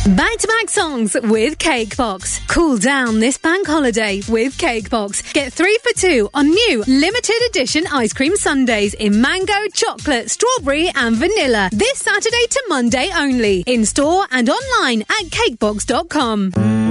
Back-to-back songs with Cakebox. Cool down this bank holiday with Cakebox. Get 3 for 2 on new limited edition ice cream sundaes in mango, chocolate, strawberry and vanilla. This Saturday to Monday only. In store and online at cakebox.com.